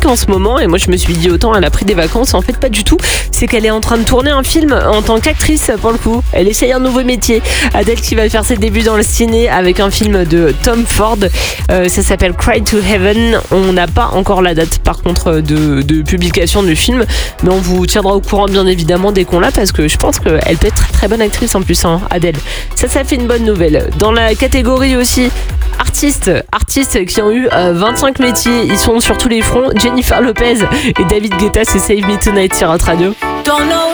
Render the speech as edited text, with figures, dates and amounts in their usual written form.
en ce moment et moi je me suis dit autant elle a pris des vacances. En fait pas du tout, c'est qu'elle est en train de tourner un film en tant qu'actrice pour le coup. Elle essaye un nouveau métier. Adèle qui va faire ses débuts dans le ciné avec un film de Tom Ford. Ça s'appelle Cry to Heaven. On n'a pas encore la date par contre de publication du film, mais on vous tiendra au courant bien évidemment dès qu'on l'a, parce que je pense qu'elle peut être très très bonne actrice en plus, hein, Adèle. Ça fait une bonne nouvelle. Dans la catégorie aussi artistes qui ont eu 25 métiers, ils sont sur tous les fronts. Jennifer Lopez et David Guetta, c'est Save Me Tonight sur Hot Radio.